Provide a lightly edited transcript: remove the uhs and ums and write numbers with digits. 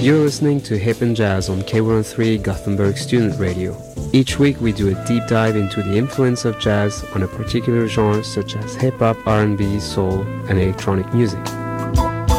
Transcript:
You're listening to Hip and Jazz on K103 Gothenburg Student Radio. Each week we do a deep dive into the influence of jazz on a particular genre such as hip-hop, R&B, soul, and electronic music.